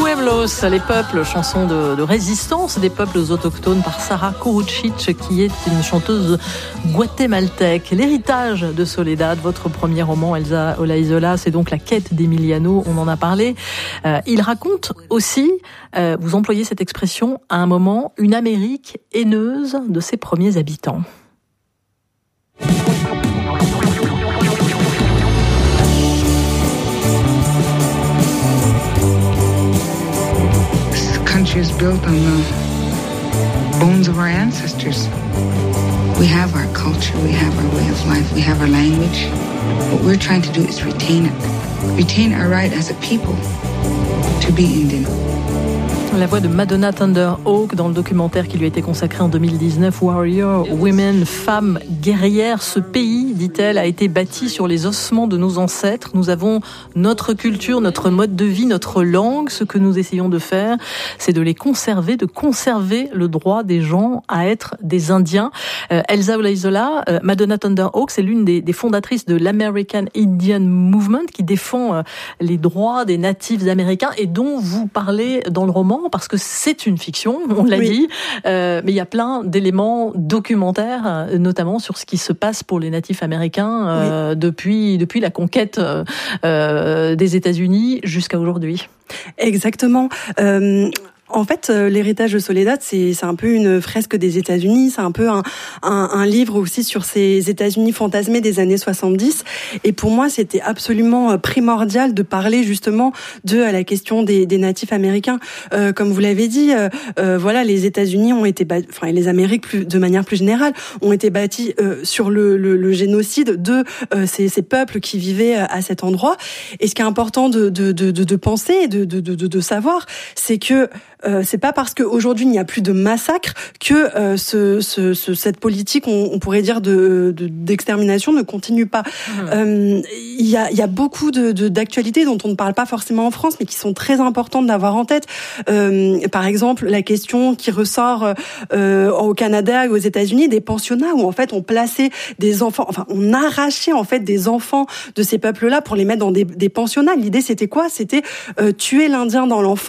Pueblos, les peuples, chanson de résistance des peuples autochtones par Sara Kurucic, qui est une chanteuse guatémaltèque. L'héritage de Soledad, votre premier roman, Elsa Olaizola, c'est donc la quête d'Emiliano, on en a parlé. Il raconte aussi, vous employez cette expression, à un moment, une Amérique haineuse de ses premiers habitants. Country is built on the bones of our ancestors. We have our culture, we have our way of life, we have our language. What we're trying to do is retain it. Retain our right as a people to be Indian. La voix de Madonna Thunderhawk dans le documentaire qui lui a été consacré en 2019, Warrior Women, femmes guerrières. Ce pays, dit-elle, a été bâti sur les ossements de nos ancêtres. Nous avons notre culture, notre mode de vie, notre langue. Ce que nous essayons de faire, c'est de les conserver, de conserver le droit des gens à être des Indiens. Elsa Olaizola, Madonna Thunderhawk, c'est l'une des fondatrices de l'American Indian Movement qui défend les droits des natifs américains et dont vous parlez dans le roman. Parce que c'est une fiction, on l'a dit, mais il y a plein d'éléments documentaires, notamment sur ce qui se passe pour les natifs américains depuis la conquête des États-Unis jusqu'à aujourd'hui. Exactement. En fait, l'héritage de Soledad, c'est un peu une fresque des États-Unis, c'est un peu un livre aussi sur ces États-Unis fantasmés des années 70. Et pour moi, c'était absolument primordial de parler justement de la question des natifs américains. Comme vous l'avez dit, voilà, les États-Unis ont été, et les Amériques de manière plus générale, ont été bâtis sur le génocide de ces peuples qui vivaient à cet endroit. Et ce qui est important de penser et de savoir, c'est que c'est pas parce qu'aujourd'hui il n'y a plus de massacre que cette politique, on pourrait dire d'extermination, ne continue pas. Il y a beaucoup d'actualités dont on ne parle pas forcément en France, mais qui sont très importantes d'avoir en tête. Par exemple, la question qui ressort au Canada et aux États-Unis des pensionnats où en fait on plaçait des enfants, on arrachait en fait des enfants de ces peuples-là pour les mettre dans des pensionnats. L'idée c'était quoi ? C'était tuer l'Indien dans l'enfant.